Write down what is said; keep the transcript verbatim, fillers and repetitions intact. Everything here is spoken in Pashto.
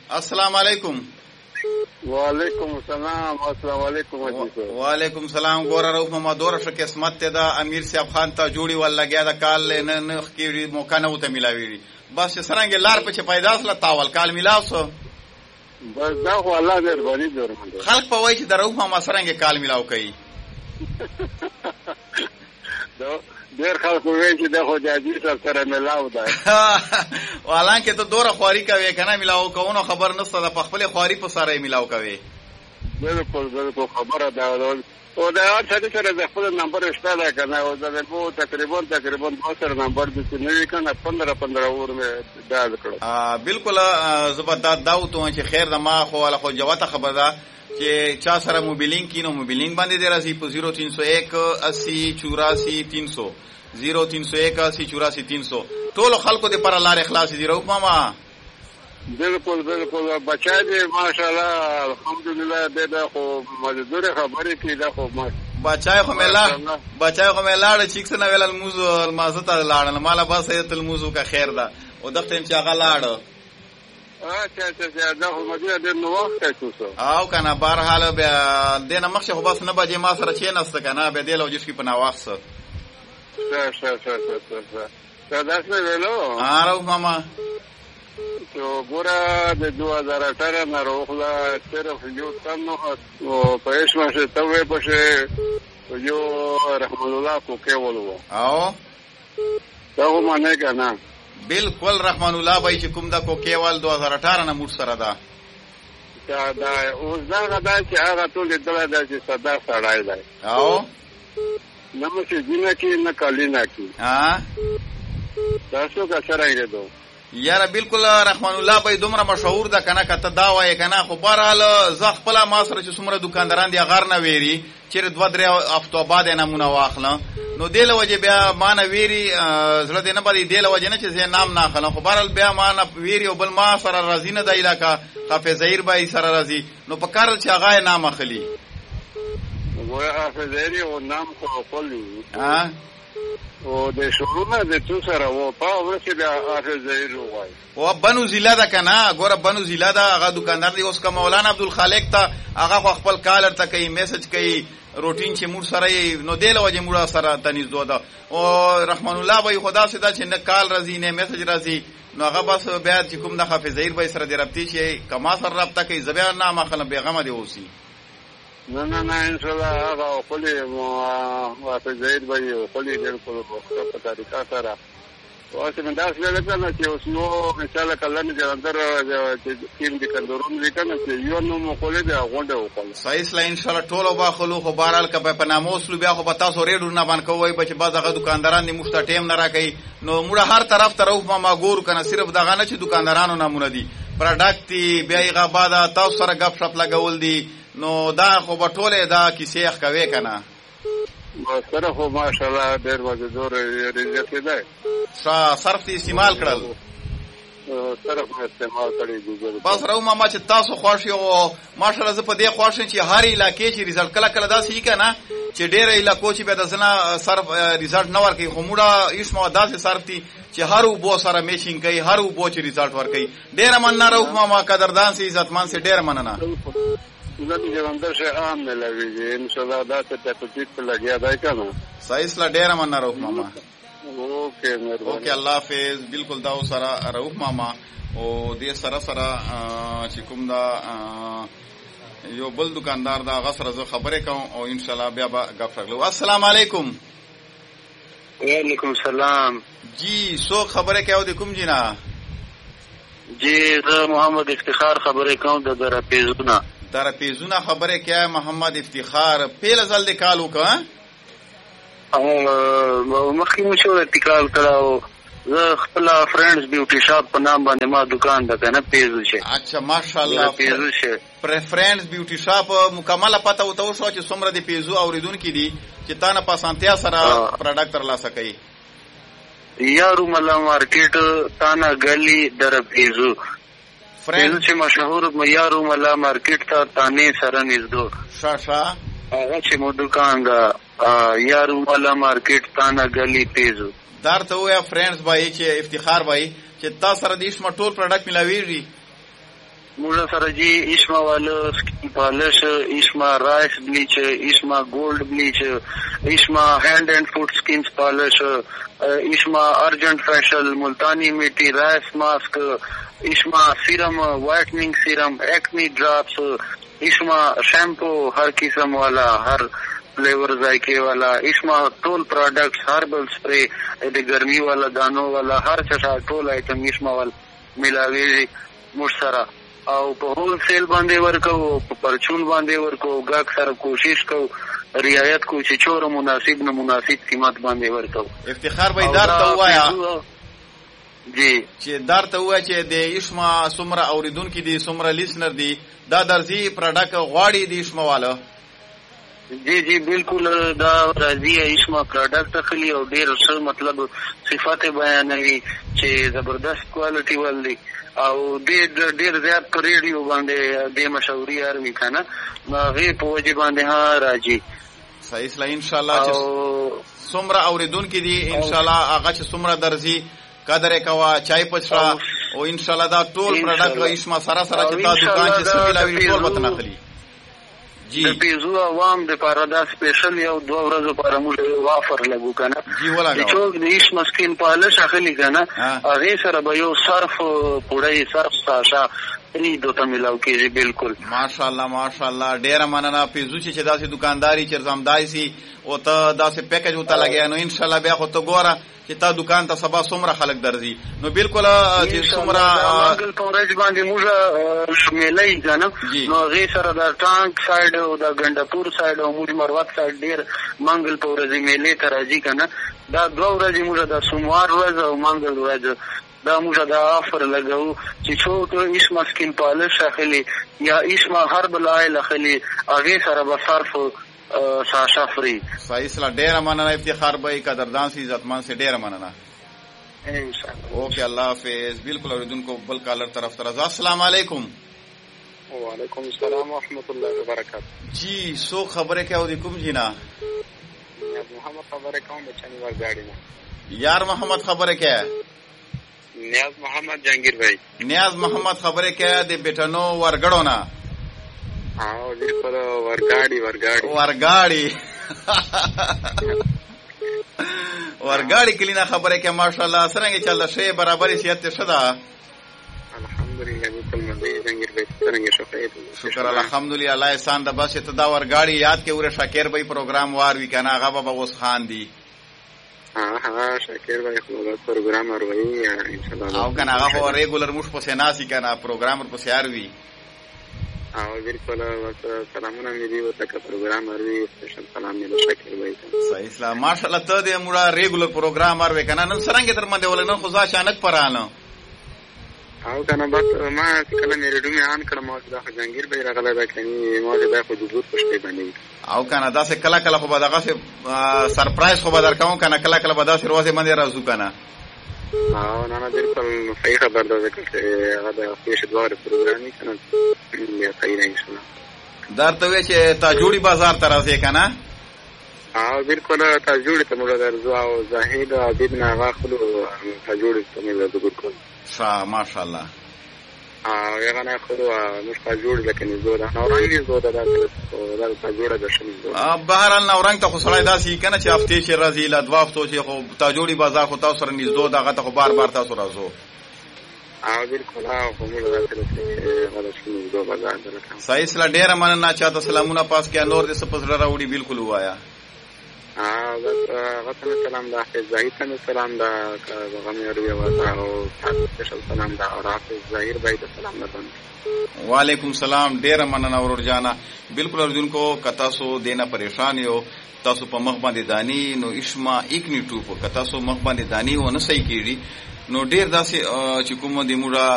السلام علیکم. وعلیکم السلام. السلام علیکم. وعلیکم السلام. ګوره روح ماما دوره ښه قسمت ته دا امیر صاحب خان ته جوړي ول لګیا د کال نه نه کې موقع نه وته ملاوي بس چې سرنګ لار په چې پیدا سره تاول کال ملاو سو بس دا خو الله دې ورباني جوړ خلق په وای چې د روح ماما سرنګ کال ملاو کوي دا ډېر خلک وایي چې دا خو جاجي سره ملاو ده حالانکه ته دوره خواري کوي کنه ملاو کوونه خبر نشته د خپل خواري په سره ملاو کوي. بالکل بالکل خبره ده او دا هر څه سره د خپل نمبر شته ده کنه او دا مو تقریبا تقریبا دوه سره نمبر د نوې کنه پندرہ پندرہ اور مې دا کړو. ا بالکل زبردست داو ته چې خیر د ما خو له خو جواته خبر ده چې چا سره موبیلینګ کینو موبیلینګ باندې دی راځي په صفر تین سو ایک اسی چوراسی تین سو صفر تین سو ایک اسی چوراسی تین سو ټول خلکو دې پر لار اخلاص دي روح ماما. بالکل بالکل بچا دې ماشاءالله الحمدلله دې دا خو مزدور خبرې کې دا خو ما بچای خو ملا بچای خو ملا د چیکس نه ویل الموزو المازته لاړل مالا بس ایت الموزو کا خیر ده او دغه چې هغه لاړ اچھا اچھا دا خو مدینه د نو وخت تاسو او کنه بهر حال بیا دینه مخشه خو بس نه بجې ما سره چې نست کنه به دل او جس کی په ناوخت سره ش ش ش ش دا داسې ویلو اره ماما تو ګوره د دوه هزار اټھارہ نه روغله صرف یو تن او په اسمه څه ته په یو رحمان الله کو کې ولو او دا هم نه کنه بالکل رحمان الله بای چې کوم دا کو کېوال دوه هزار اټھارہ نه موږ سره دا دا دا اوس دا غدا چې هغه ټول دله دا چې صدا سړای دی او نو چې جنہ کې نه کالینا کې ها تاسو کا سره یې دو یاره بالکل رحمان الله بای دومره مشهور ده کنه کته دا وای کنه خو بهرحال ز خپل ما سره چې څومره دکانداران دي غار نه ویری چې دوه درې هفتو بعد نمونه واخله نو دله وجه بیا ما نه ویری زړه دې نه باندې دله وجه نه چې زه نام نه خلم خو بهرحال بیا ما نه ویری او بل ما سره راضی نه د علاقہ حافظ زهیر بای سره راضی نو په کار چې هغه نام اخلي وای حافظ زهیر او نام خو خپل ها او د شورونه د تو سره و په ورته د حافظ زهیر وای او بنو ضلع دا کنه ګوره بنو ضلع دا هغه دکاندار دی اوس کا مولانا عبدالخالق ته هغه خپل کالر ته کوي میسج کوي روټین چې موږ سره نو دیل وجه موږ سره تنیز دوه او رحمان الله وای خدا سدا چې نه کال راځي نه میسج راځي نو هغه بس بیا چې کوم د حافظ زهیر وای سره د رابطې شي کما سره رابطه کوي زبیا نه مخله بیغمه دی اوسي نه نه نه ان شاء الله هغه خپل حافظ زهیر وای خپل دې په طریقه سره او چې من داس ویل کنه چې اوس نو مثال کله نه جندر چې ټیم دې کندورون لیکنه چې یو نو مو کولې دا غونډه وکړه صحیح سلا ان شاء الله ټولو با خلو خو بهرال کبه په ناموس لو بیا خو پتا سو ریډو نه باندې کوی بچ باز هغه دکانداران دې مشته ټیم نه راکې نو موږ هر طرف طرف ما ګور کنه صرف دغه نه چې دکاندارانو نمونه دي پروډکټ دی بیا یې غبا تاسو سره غف شپ لګول دي نو دا خو په ټوله دا کیسه ښه کوي کنه سره خو ماشاءالله ډېر مزدور رزق دی صرف تی استعمال کړل صرف استعمال کړی دی بس راو ما چې تاسو خوښ یو ماشاءالله زه په دې خوښ چې هر علاقې چې رزلټ کله کله داسې یې کنه چې ډېر علاقو چې به د زنا صرف رزلټ نه ورکړي خو موږ هیڅ مو داسې صرف تی چې هر وبو سره میشینګ کوي هر وبو چې رزلټ ورکړي ډېر مننه راو ما قدردان سي عزتمن سي ډېر مننه زمي جلندر شه عام نه لوي ان شاء الله دا ته تطبیق په لګیا دی کنه صحیح سلا ډېر مننه راو ماما اوکے مهرباني اوکے الله حافظ بالکل دا سره راو ماما او دې سره سره چې کوم دا یو بل دکاندار دا غسر زه خبرې کوم او ان شاء الله بیا به غفر لو. السلام علیکم. وعلیکم السلام. جی سو خبرې کوي د کوم جنا؟ جی زه محمد افتخار خبرې کوم د در پیزونه در پیزونه خبرې کوي محمد افتخار پیل زل د کالو کا او مخکې مو شو اعتکال کړو زه خپل فرندز بیوټي شاپ په نام باندې ما دکان ده کنه پیزو شه. اچھا ماشاءالله پیزو شه پریفرنس بیوټي شاپ مکمله پته وته شو چې څومره دی پیزو اوریدونکو دي چې تا نه پاسانتیا سره پروډکټ تر لاسه کوي یارو ملا مارکیټ تانا گلی در پیزو فرند چې مشهور یارو ملا مارکیټ ته تانه سره نږدې شاشا هغه چې مو دکان ده یارو ملا مارکیټ تانا گلی پیزو درته ویا فرندز بای چې افتخار بای چې تاسو سره د اسما ټول پروډکټ ملاویږي موږ سره جی اسما والا سکین پالش، اسما رائس بلیچ، اسما گولڈ بلیچ، اسما ہینڈ اینڈ فٹ سکین پالش، اسما ارجنٹ فیشل، ملتانی میٹی، رائس ماسک، اسما سیرم، وائٹننگ سیرم، ایکنی ڈراپس، اسما شیمپو ہر قسم والا، ہر فلیور ذائقے والا، اسما ټول پروڈکٹس، ہربل سپرے د ګرمي والا، دانو والا، هر څه ټول آیټم اسما ول ملاوي موږ سره او په هول سیل باندې ورکو، په پرچون باندې ورکو. ګاک سره کوشش کو رعایت کو چې چور مناسب نه مناسب قیمت باندې ورکو. افتخار به دار ته وایا جی چې دار ته وایا چې د اسما سمره اوریدونکو دي، سمره لیسنر دي، دا درځي پروډکټ غواړي د اسما والا. جی جی بالکل دا راځي اسما پروډکټ اخلي او ډیر څه مطلب صفات بیانوي چې زبردست کوالټي ولدي او ډیر ډیر زیات په ریډیو باندې د مشوري اروي کنه هغه په وجه باندې ها راځي. صحیح سلا ان شاء الله چې سمره اوریدونکو دي ان شاء الله هغه چې سمره درځي قدر کوا چای پچرا او ان شاء الله دا ټول پروډکټ اسما سره سره چې تا دکان چې سملاوي ټول وطن اخلي. جی د پیزو عوام د پاره دا سپیشل یو دوه ورځې لپاره موږ وافر لګو کنه. جی ولا چې د اسما سکین پالش اخلي کنه هغه سره به یو صرف پوړی صرف ساشا ری دوته ملاو کېږي. بالکل ماشاءالله ماشاءالله ډیره مننه. پیزو چې داسې دکانداري چې زمدای سي او ته داسې پیکج وته لګیا نو ان شاء الله بیا خو ته ګوره چې تا دکان ته سبا څومره خلک درځي. نو بالکل چې څومره مانګل پورج باندې موږ شمیلای کنه نو هغه سره د ټانک سایډ او د ګندپور سایډ او موږ مروت سایډ ډیر مانګل پورج میلې ته راځي کنه. دا دوه ورځې موږ د سوموار ورځ او مانګل ورځ دا موږ دا آفر لګو چې څوک اسما سکین پالش اخلي یا اسما هربل آیل اخلي هغه سره به صرف ساشا فری. صحیح سلا ډیره مننه افتخار بھائی قدردان سی عزتمن سے ډیره مننه ان شاء الله. اوکے اللہ حافظ. بالکل اوریدونکو بل کالر طرف طرف السلام علیکم. وعلیکم السلام ورحمۃ اللہ وبرکاتہ. جی سو خبره کیا ودی کوم جینا محمد خبره کوم بچانی ور گاڑی نه یار محمد خبره کیا نیاز محمد جهانگیر بھائی. نیاز محمد خبره کیا د بیٹنو ورګړو نه او دې پر ورګاڑی ورګاڑی ورګاڑی ورګاڑی کلینا خبره کې ماشاءالله څنګه چل شي برابرې سیادت شدا. الحمدلله بالکل مزه جهانگیر بھائی څنګه شوخه. شکر الحمدلله الله احسان د بس ته دا ورګاڑی یاد کې ور شاکر بھائی پروګرام وار وی کنه هغه بابا اوس خان دی. ها ها شاکر بھائی خو دا پروګرام وروي ان شاء الله او کنه هغه هو ریګولر مش په سناسي کنه پروګرام پر سیار وی او بالکل سلامونه مې دی ورته پروګرام وروي سپیشل سلام مې شاکر بھائی ته. صحیح اسلام ماشاءالله ته دې موږ ریګولر پروګرام وروي کنه نن څنګه تر باندې ولنه خو ځا شانک پرانه او کنه بس ما کله مې ریډیو مې آن کړم او دا جهانگیر بھائی راغله دا کني ما دا خو د ګور پښتې باندې او کنه دا څه کله کله خو به دغه سرپرایز خو به درکوم کنه کله کله به دا سروازه باندې راځو کنه. او نه نه بالکل صحیح خبر ده چې هغه د پیښې دوه پروګرامي کنه بیا صحیح نه انشاءالله. درته وی چې تا جوړي بازار ته راځي کنه. او بالکل تا جوړي ته موږ درځو او زاهد عبید نه غاخلو تا جوړي ته موږ درځو. شا ماشاءالله. او هغه نه خو موږ تا جوړ لکه زو ده نو رنګ زو ده دا تا جوړه ده شنو. ا بهرال نو رنګ ته خو سړی داسي کنه چې هفته شي راځي لا دوا هفتو چې خو تا جوړي بازار خو تاسو سره نږدې دغه ته خو بار بار تاسو راځو. او بالکل هغه موږ راځو چې هغه شنو زو بازار ده. صحیح سره ډیر مننه چاته سلامونه پاس کې نور دې سپسړه راوړي بالکل وایا. ها غتنه سلام دا حافظ زاهد ته سلام دا غمی اروی وتا او تاسو سلام دا او حافظ ظاهر بھائی ته سلام ده. وعلیکم سلام ډیر مننه ورور جانا. بالکل اردوونکو کتا سو دینا پریشان یو تاسو په مخ باندې دانی نو اسما اکنی ټوپ کتا سو مخ باندې دانی و نه صحیح کیږي نو ډیر داسې چې کوم د موږ